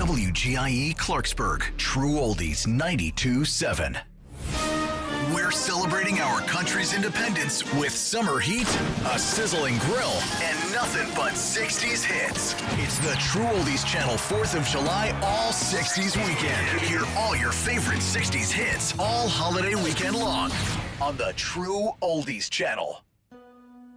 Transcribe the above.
WGIE Clarksburg, True Oldies 92.7. We're celebrating our country's independence with summer heat, a sizzling grill, and nothing but 60s hits. It's the True Oldies Channel 4th of July All 60s Weekend. Hear all your favorite 60s hits all holiday weekend long on the True Oldies Channel.